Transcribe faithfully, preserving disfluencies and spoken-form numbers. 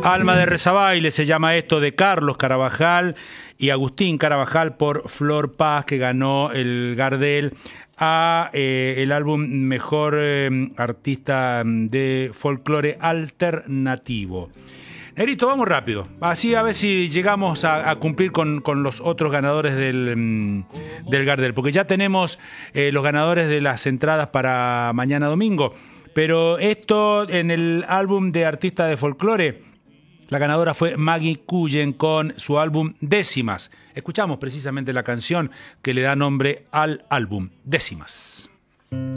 Alma de Rezabaile se llama esto, de Carlos Carabajal y Agustín Carabajal por Flor Paz, que ganó el Gardel a eh, el álbum Mejor eh, Artista de Folclore Alternativo. Nerito, vamos rápido, así a ver si llegamos a, a cumplir con, con los otros ganadores del, del Gardel, porque ya tenemos eh, los ganadores de las entradas para mañana domingo, pero esto en el álbum de Artista de Folclore, la ganadora fue Maggie Cullen con su álbum Décimas. Escuchamos precisamente la canción que le da nombre al álbum, Décimas.